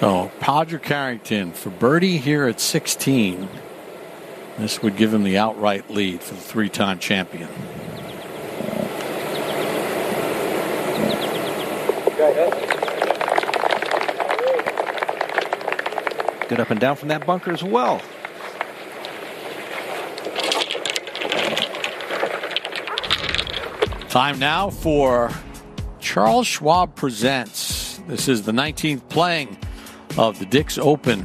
So Padraig Harrington for birdie here at 16. This would give him the outright lead for the three-time champion. Good up and down from that bunker as well. Time now for Charles Schwab Presents. This is the 19th playing of the Dix Open.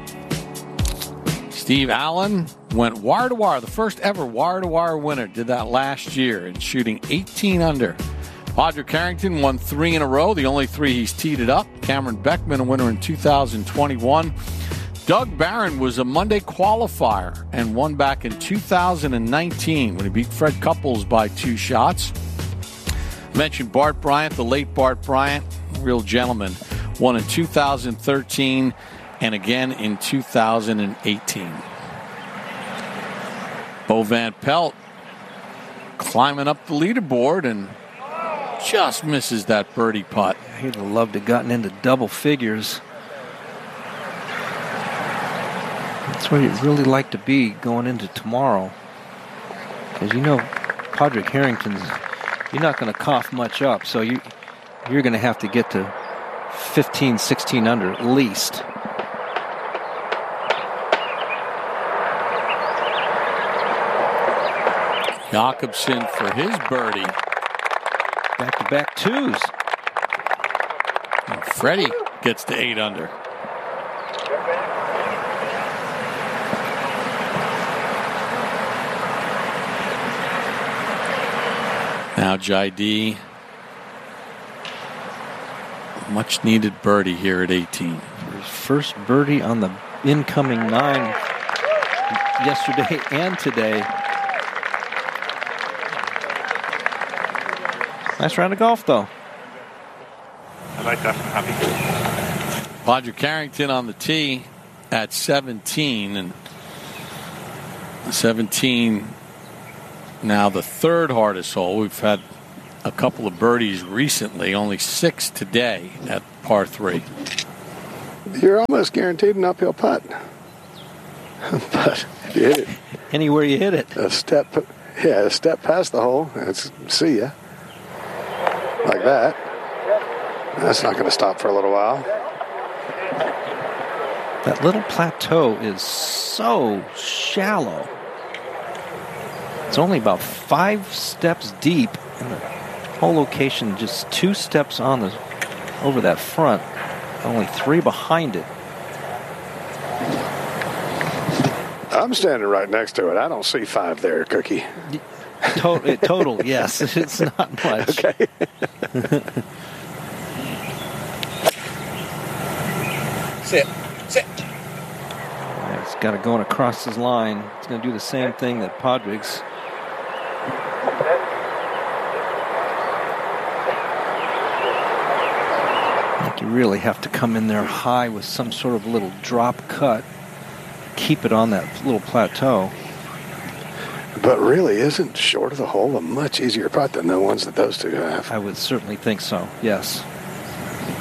Steve Allen went wire to wire, the first ever wire to wire winner. Did that last year in shooting 18 under. Padraig Harrington won 3 in a row, the only 3 he's teed it up. Cameron Beckman, a winner in 2021. Doug Barron was a Monday qualifier and won back in 2019 when he beat Fred Couples by 2 shots. I mentioned Bart Bryant, the late Bart Bryant, real gentleman, won in 2013 and again in 2018. Bo Van Pelt climbing up the leaderboard and just misses that birdie putt. He'd have loved to have gotten into double figures. That's where you'd really like to be going into tomorrow. Because you know, Padraig Harrington's, you're not going to cough much up, so you're going to have to get to 15, 16 under at least. Jakobsen for his birdie. Back-to-back 2s. And Freddie gets to 8 under. Now J.D. Much needed birdie here at 18. His first birdie on the incoming 9 yesterday and today. Nice round of golf, though. I like that. I'm happy. Padraig Harrington on the tee at 17. And 17 now the third hardest hole. We've had a couple of birdies recently, only 6 today at par 3. You're almost guaranteed an uphill putt. But if you hit it anywhere you hit it, a step past the hole, it's see ya. Like that. That's not going to stop for a little while. That little plateau is so shallow. It's only about 5 steps deep, and the whole location just 2 steps on over that front, only 3 behind it. I'm standing right next to it. I don't see 5 there, Cookie. Total, yes. It's not much. Okay. Sit. Yeah, it's got it going across his line. It's going to do the same thing that Padraig's. I think you really have to come in there high with some sort of little drop cut. Keep it on that little plateau. But really, isn't short of the hole a much easier putt than the ones that those two have? I would certainly think so, yes.